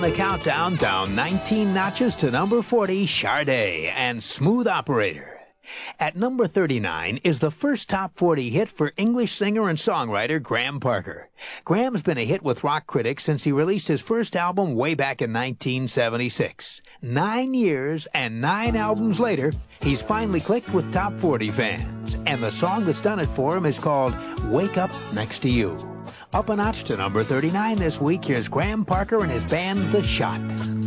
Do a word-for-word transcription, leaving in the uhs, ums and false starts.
The countdown down nineteen notches to number forty, Sade and Smooth Operator. At number thirty-nine is the first top forty hit for English singer and songwriter Graham Parker. Graham's been a hit with rock critics since he released his first album way back in nineteen seventy-six. Nine years and nine albums later, he's finally clicked with top forty fans. And the song that's done it for him is called Wake Up Next to You. Up a notch to number thirty-nine this week, here's Graham Parker and his band, The Shot.